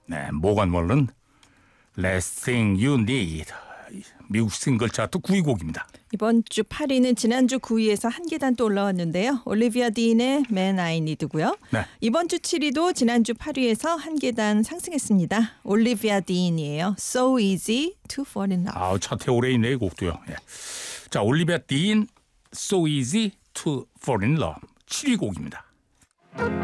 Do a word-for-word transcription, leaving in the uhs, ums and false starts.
네, 모건 월런 Last Thing You Need. 미국 싱글 차트 구 위 곡입니다. 이번 주 팔 위는 지난주 구 위에서 한 계단 또 올라왔는데요. 올리비아 딘의 Man I Need고요. 네. 이번 주 칠 위도 지난주 팔 위에서 한 계단 상승했습니다. 올리비아 딘이에요. So Easy to Fall in Love. 아, 차트에 오래 있네 이 곡도요. 예. 자, 올리비아 딘 So Easy to Fall in Love 칠 위 곡입니다.